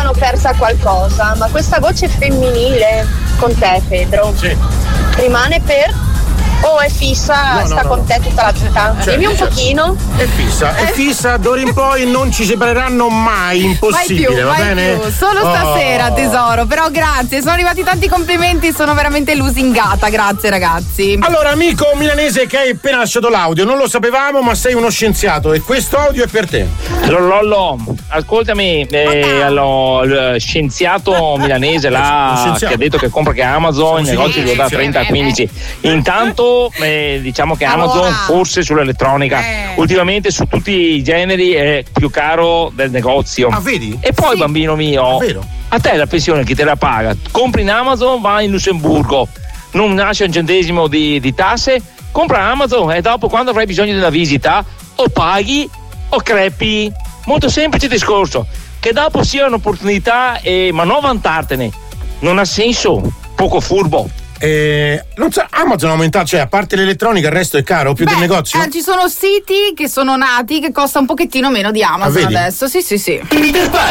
sono persa qualcosa, ma questa voce femminile con te, Pedro, rimane per o è fissa, sta con te tutta la vita? Dimmi un pochino. È fissa, d'ora in poi non ci separeranno mai, impossibile, va bene? Più. Solo stasera, tesoro, però grazie, sono arrivati tanti complimenti, sono veramente lusingata, grazie ragazzi. Allora, amico milanese che hai appena lasciato l'audio, non lo sapevamo, ma sei uno scienziato e questo audio è per te. Lollo, ascoltami, lo scienziato milanese là che ha detto che compra che Amazon, il negozio lo da 30 a 15. Intanto diciamo che Amazon forse sull'elettronica ultimamente su tutti i generi è più caro del negozio. Vedi? E poi bambino mio, a te la pensione chi te la paga? Compri in Amazon, vai in Lussemburgo, non nasce un centesimo di tasse, compra Amazon e dopo quando avrai bisogno di una visita o paghi o crepi. Molto semplice discorso, che dopo sia un'opportunità ma non vantartene, non ha senso, poco furbo. Non so, Amazon ha aumentato, cioè a parte l'elettronica il resto è caro più del negozio? Ci sono siti che sono nati che costa un pochettino meno di Amazon adesso, sì.